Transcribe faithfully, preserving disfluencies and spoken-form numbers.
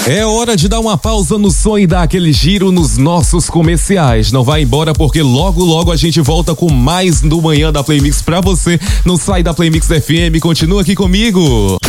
É hora de dar uma pausa no som e dar aquele giro nos nossos comerciais. Não vai embora porque logo logo a gente volta com mais do Manhã da Playmix pra você. Não sai da Playmix F M, continua aqui comigo.